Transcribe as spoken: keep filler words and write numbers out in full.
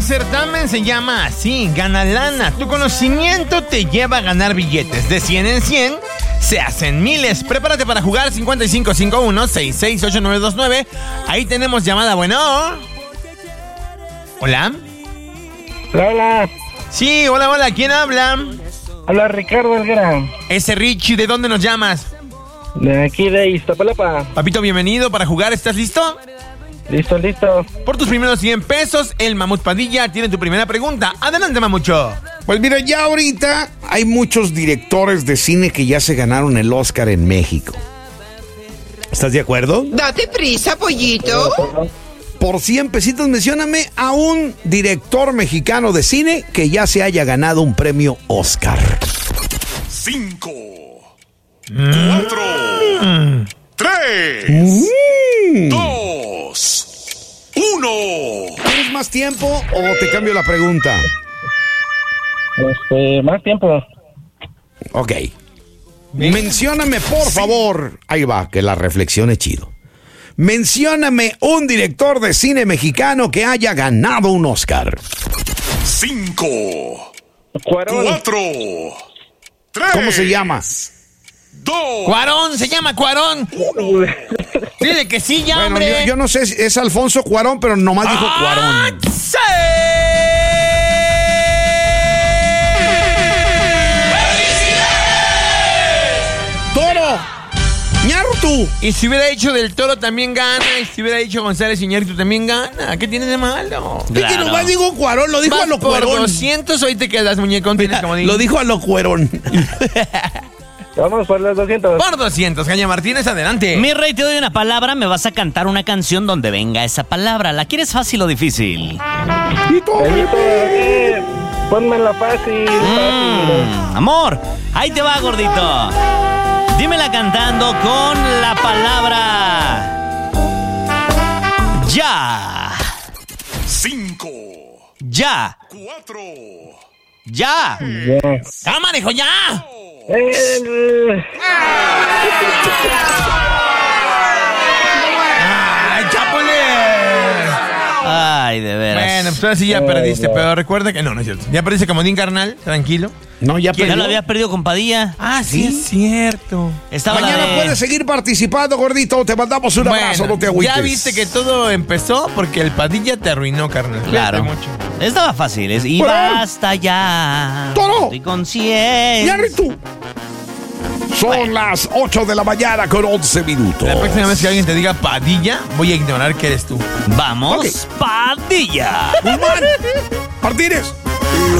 certamen se llama así, Gana Lana. Tu conocimiento te lleva a ganar billetes. De cien en cien, se hacen miles. Prepárate para jugar cincuenta y cinco cincuenta y uno sesenta y seis ochenta y nueve veintinueve. Ahí tenemos llamada, bueno. ¿Hola? Hola. Sí, hola, hola, ¿quién habla? Habla Ricardo Helguera. Ese Richie, ¿de dónde nos llamas? De aquí de Iztapalapa. Papito, bienvenido para jugar, ¿estás listo? Listo, listo. Por tus primeros cien pesos, el Mamut Padilla tiene tu primera pregunta. Adelante, Mamucho. Pues mira, ya ahorita hay muchos directores de cine que ya se ganaron el Oscar en México. ¿Estás de acuerdo? Date prisa, pollito. Por cien pesitos, mencióname a un director mexicano de cine que ya se haya ganado un premio Oscar. Cinco, cuatro, tres, Mm. dos, uno. ¿Tienes más tiempo o te cambio la pregunta? Este, más tiempo. Ok. Mencióname, por favor. Ahí va, que la reflexión es chido. Mencióname un director de cine mexicano que haya ganado un Oscar. Cinco, Cuarón. cuatro, tres. ¿Cómo se llama? Dos. Cuarón, se llama Cuarón. Dile que sí, ya, Bueno, hombre. yo, yo no sé si es Alfonso Cuarón, pero nomás dijo Cuarón. ¡Ah, sí! ¡Toro! ¡Ñartu! Y si hubiera dicho Del Toro también gana. Y si hubiera dicho González Iñárritu también gana. ¿Qué tiene de malo? Es que nomás digo Cuarón, lo dijo Vas a lo por Cuerón. doscientos, hoy te quedas, muñecón. Tienes comodín. Lo dijo a lo Cuerón. Vamos por los doscientos. Por doscientos, Caña Martínez, adelante. Mi rey, te doy una palabra, me vas a cantar una canción donde venga esa palabra. ¿La quieres fácil o difícil? Benito, eh, pónmela fácil, fácil. Mm, amor, ahí te va, gordito. Dímela cantando con la palabra ya. Cinco, Ya. cuatro, Ya. Ya. ¡Cámara, hijo, ya! El- ¡Ay, Chápole! Ay, de veras. Bueno, pues ahora sí ya perdiste, pero recuerda que no, no es cierto. Ya perdiste comodín, carnal, tranquilo. No, ya ¿Ya perdió. lo habías perdido con Padilla? Ah, sí, es cierto. Estaba la Mañana de- puedes seguir participando, gordito. Te mandamos un abrazo, Bueno, no te agüites. ya viste que todo empezó porque el Padilla te arruinó, carnal. Claro. Cuídate mucho. Estaba fácil. es- Y Bueno. basta ya. Toro. Estoy consciente. ¡Ñarritu! Son las ocho de la mañana con once minutos. La próxima vez que alguien te diga Padilla, voy a ignorar que eres tú. Vamos, Ok. Padilla. Guzmán Martínez.